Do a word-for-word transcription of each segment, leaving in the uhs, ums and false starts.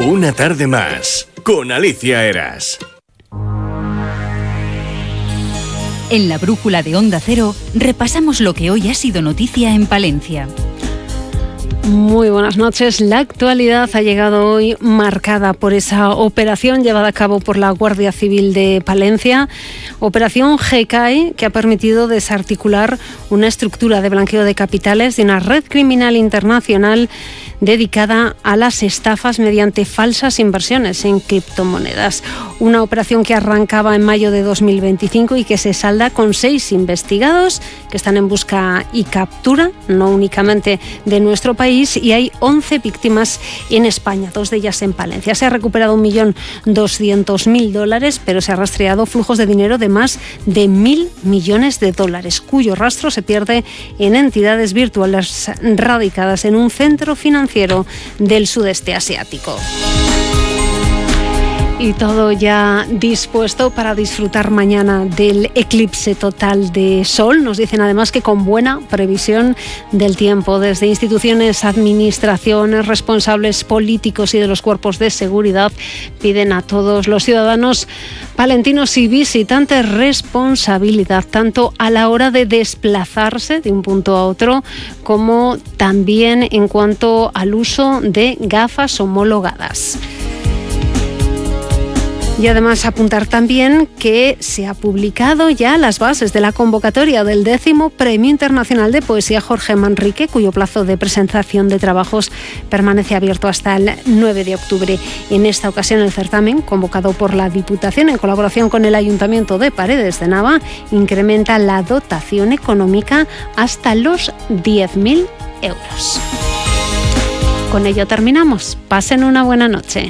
Una tarde más con Alicia Eras. En la brújula de Onda Cero repasamos lo que hoy ha sido noticia en Palencia. Muy buenas noches. La actualidad ha llegado hoy marcada por esa operación llevada a cabo por la Guardia Civil de Palencia, Operación G C A I, que ha permitido desarticular una estructura de blanqueo de capitales de una red criminal internacional dedicada a las estafas mediante falsas inversiones en criptomonedas. Una operación que arrancaba en mayo de dos mil veinticinco y que se salda con seis investigados que están en busca y captura, no únicamente de nuestro país, y hay once víctimas en España, dos de ellas en Palencia. Se ha recuperado un millón doscientos mil dólares, pero se ha rastreado flujos de dinero de más de mil millones de dólares, cuyo rastro se pierde en entidades virtuales radicadas en un centro financiero del sudeste asiático. Y todo ya dispuesto para disfrutar mañana del eclipse total de sol. Nos dicen además que con buena previsión del tiempo. Desde instituciones, administraciones, responsables políticos y de los cuerpos de seguridad piden a todos los ciudadanos palentinos y visitantes responsabilidad, tanto a la hora de desplazarse de un punto a otro, como también en cuanto al uso de gafas homologadas. Y además apuntar también que se ha publicado ya las bases de la convocatoria del décimo Premio Internacional de Poesía Jorge Manrique, cuyo plazo de presentación de trabajos permanece abierto hasta el nueve de octubre. En esta ocasión el certamen, convocado por la Diputación en colaboración con el Ayuntamiento de Paredes de Nava, incrementa la dotación económica hasta los diez mil euros. Con ello terminamos. Pasen una buena noche.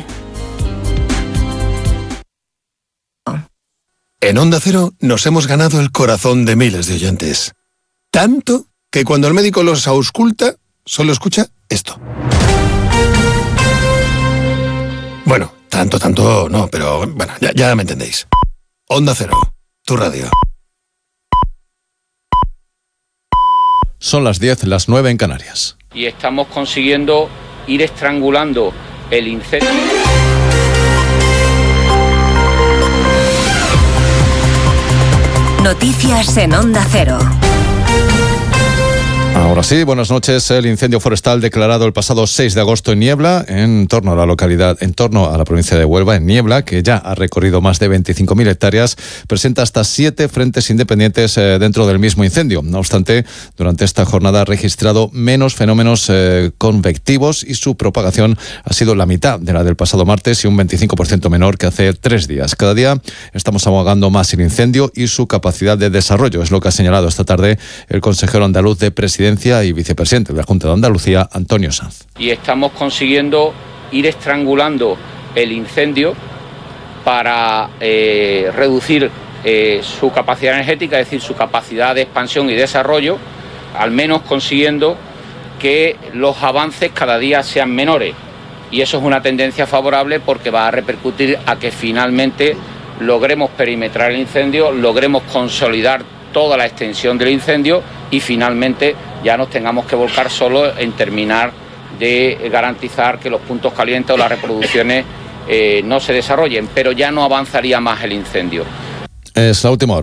En Onda Cero nos hemos ganado el corazón de miles de oyentes. Tanto que cuando el médico los ausculta, solo escucha esto. Bueno, tanto, tanto no, pero bueno, ya, ya me entendéis. Onda Cero, tu radio. Son las diez, las nueve en Canarias. Y estamos consiguiendo ir estrangulando el incendio. Noticias en Onda Cero. Ahora sí, buenas noches. El incendio forestal declarado el pasado seis de agosto en Niebla, en torno a la localidad, en torno a la provincia de Huelva, en Niebla, que ya ha recorrido más de veinticinco mil hectáreas, presenta hasta siete frentes independientes eh, dentro del mismo incendio. No obstante, durante esta jornada ha registrado menos fenómenos eh, convectivos y su propagación ha sido la mitad de la del pasado martes y un veinticinco por ciento menor que hace tres días. Cada día estamos ahogando más el incendio y su capacidad de desarrollo, es lo que ha señalado esta tarde el consejero andaluz de Presidencia y vicepresidente de la Junta de Andalucía, Antonio Sanz. Y estamos consiguiendo ir estrangulando el incendio para eh, reducir eh, su capacidad energética, es decir, su capacidad de expansión y desarrollo, al menos consiguiendo que los avances cada día sean menores. Y eso es una tendencia favorable porque va a repercutir a que finalmente logremos perimetrar el incendio, logremos consolidar toda la extensión del incendio y finalmente ya nos tengamos que volcar solo en terminar de garantizar que los puntos calientes o las reproducciones eh, no se desarrollen, pero ya no avanzaría más el incendio. Es la última hora.